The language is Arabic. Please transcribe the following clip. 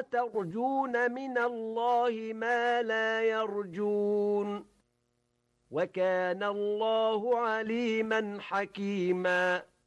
وترجون من الله ما لا يرجون وكان الله عليما حكيما